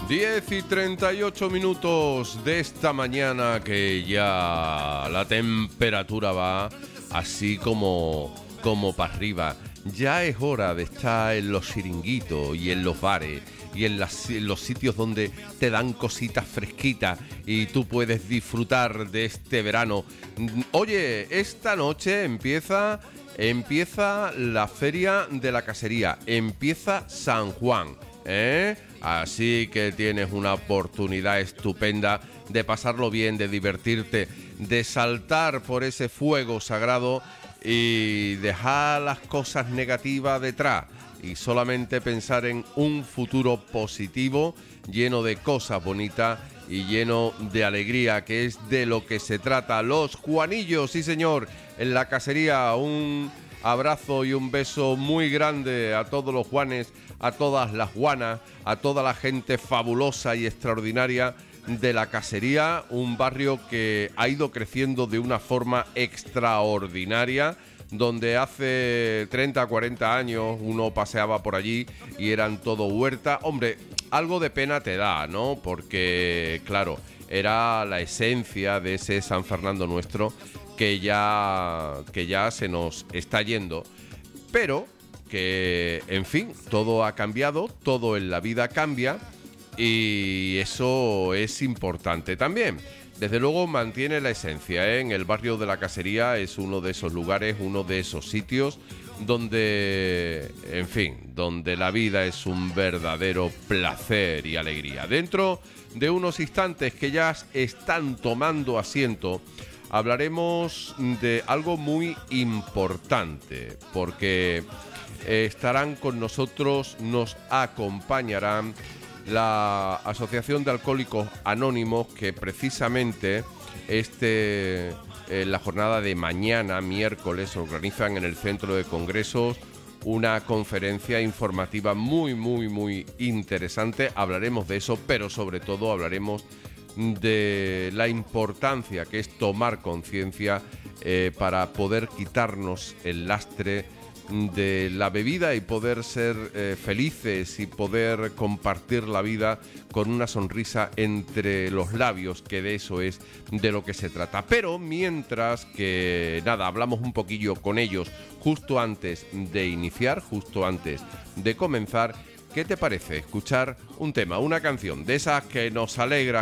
10:38 de esta mañana, que ya la temperatura va así como para arriba. Ya es hora de estar en los chiringuitos y en los bares y en los sitios donde te dan cositas fresquitas y tú puedes disfrutar de este verano. Oye, esta noche empieza la Feria de la Casería, empieza San Juan, ¿eh? Así que tienes una oportunidad estupenda de pasarlo bien, de divertirte, de saltar por ese fuego sagrado y dejar las cosas negativas detrás y solamente pensar en un futuro positivo, lleno de cosas bonitas y lleno de alegría, que es de lo que se trata. Los Juanillos, sí señor, en la Casería. Un abrazo y un beso muy grande a todos los Juanes, a todas las Juanas, a toda la gente fabulosa y extraordinaria de la Casería, un barrio que ha ido creciendo de una forma extraordinaria, donde hace 30, 40 años uno paseaba por allí y eran todo huerta. Hombre, algo de pena te da, ¿no? Porque, claro, era la esencia de ese San Fernando nuestro que ya se nos está yendo, pero que, en fin, todo ha cambiado, todo en la vida cambia y eso es importante también. Desde luego mantiene la esencia, ¿eh? En el barrio de la Casería es uno de esos lugares, uno de esos sitios donde, en fin, donde la vida es un verdadero placer y alegría. Dentro de unos instantes que ya están tomando asiento, hablaremos de algo muy importante, porque estarán con nosotros, nos acompañarán la Asociación de Alcohólicos Anónimos, que precisamente la jornada de mañana, miércoles, organizan en el Centro de Congresos una conferencia informativa muy, muy, muy interesante. Hablaremos de eso, pero sobre todo hablaremos de la importancia que es tomar conciencia para poder quitarnos el lastre de la bebida y poder ser felices y poder compartir la vida con una sonrisa entre los labios, que de eso es de lo que se trata. Pero mientras que nada, hablamos un poquillo con ellos justo antes de iniciar, justo antes de comenzar. ¿Qué te parece escuchar un tema, una canción de esas que nos alegran